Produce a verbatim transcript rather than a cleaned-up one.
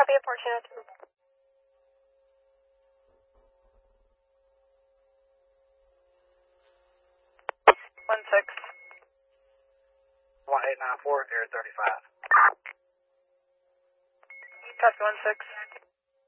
Copy at four two two. One six. One eight nine four, air thirty five. Copy one six.